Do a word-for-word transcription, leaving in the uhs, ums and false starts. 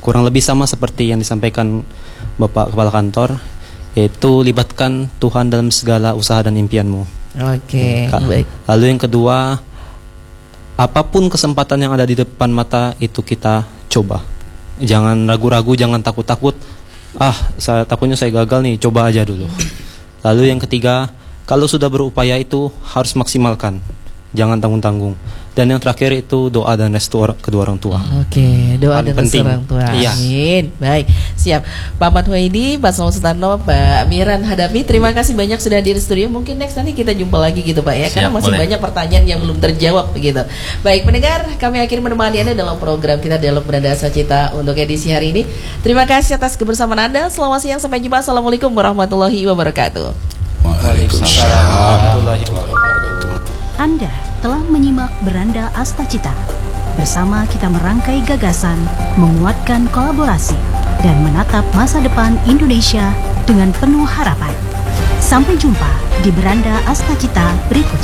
kurang lebih sama seperti yang disampaikan Bapak Kepala Kantor, yaitu libatkan Tuhan dalam segala usaha dan impianmu. Oke, Ka- baik. Lalu yang kedua, apapun kesempatan yang ada di depan mata itu kita coba. Jangan ragu-ragu, jangan takut-takut. Ah, saya takutnya saya gagal nih, coba aja dulu. Lalu yang ketiga, kalau sudah berupaya itu harus maksimalkan. Jangan tanggung-tanggung. Dan yang terakhir itu doa dan restu or- kedua orang tua. Oke, doa Paling dan restu penting. orang tua. Iya. Amin. Baik, siap. Pak Ahmad Huwaidi, Pak Salam Sutarno, Pak Miran Hadapi, terima kasih banyak sudah hadir di studio. Mungkin next nanti kita jumpa lagi gitu Pak ya, karena Siap, masih boleh. banyak pertanyaan yang belum terjawab begitu. Baik, pendengar, kami akhirnya menemani Anda dalam program kita Dialog Beranda Sacita untuk edisi hari ini. Terima kasih atas kebersamaan Anda. Selamat siang, sampai jumpa. Assalamualaikum warahmatullahi wabarakatuh. Waalaikumsalam. Anda telah menyimak Beranda Astacita. Bersama kita merangkai gagasan, menguatkan kolaborasi, dan menatap masa depan Indonesia dengan penuh harapan. Sampai jumpa di Beranda Astacita berikutnya.